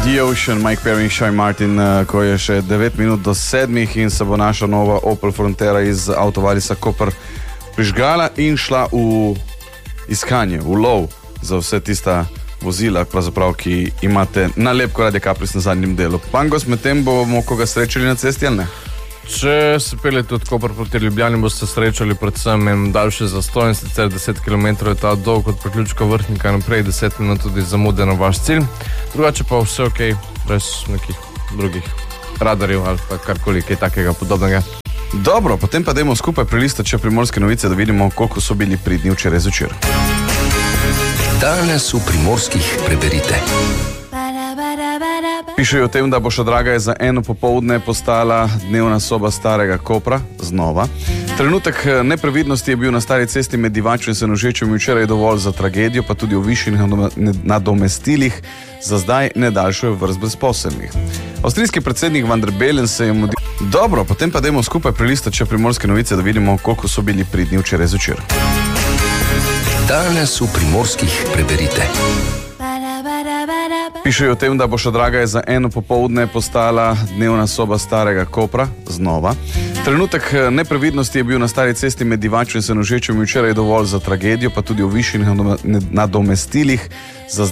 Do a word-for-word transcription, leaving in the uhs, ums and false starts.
The Ocean, Mike Perry in Shai Martin, ko je še devet minut do sedmih in se bo naša nova Opel Frontera iz Avtovalisa Koper prižgala in šla v iskanje, v lov za vse tista vozila, pravzaprav, ki imate nalepko Radio Capris na zadnjem delu. Pangos, medtem bomo koga srečali na cesti, ali ne? Če se peljete od Koper proti Ljubljani, boste srečali predvsem en daljši zastoj, in sicer deset kilometrov je ta dolg od priključka Vrhnika naprej, deset minut tudi zamude na vaš cilj. Drugače pa vse ok, brez nekih drugih radarjev ali pa karkoli, kaj takega podobnega. Dobro, potem pa dajmo skupaj prelistati še Primorske novice, da vidimo, koliko so bili pridni včeraj zvečer. Danes v Primorskih preberite. Pišejo o tem, da bo Šodraga za eno popoldne postala dnevna soba starega Kopra, znova. Trenutek neprevidnosti je bil na stari cesti med Divačo in Senožečem včeraj dovolj za tragedijo, pa tudi v višjih nadomestilih za zdaj ne daljšajo vrst brezposelnih. Avstrijski predsednik Van der Bellen se je mudil. Dobro, potem pa dajmo skupaj prelistati še Primorske novice, da vidimo, koliko so bili pridni včeraj zvečer. Danes v Primorskih preberite. Pišejo o tem, da bo Šodraga za eno popoldne postala dnevna soba starega Kopra, znova. Trenutek neprevidnosti je bil na stari cesti med Divačo in Senožečem včeraj dovolj za tragedijo, pa tudi v višjih nadomestilih za